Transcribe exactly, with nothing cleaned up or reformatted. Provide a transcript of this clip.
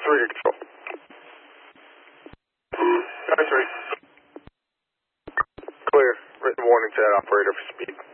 three to control. Sky three. Clear. Written warning to that operator for speed.